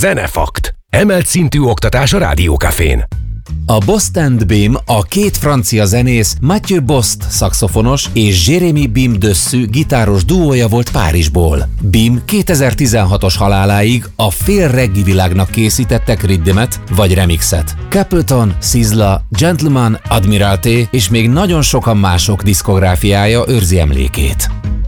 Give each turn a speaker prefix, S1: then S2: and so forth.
S1: Zenefakt. Emelt szintű oktatás a Rádiókafén.
S2: A Bost and Bim a két francia zenész Mathieu Bost szaxofonos és Jérémy Bim Dessus gitáros duója volt Párizsból. Bim 2016-os haláláig a fél reggae világnak készítettek riddimet vagy remixet. Capleton, Sizzla, Gentleman, Admiralty és még nagyon sokan mások diszkográfiája őrzi emlékét.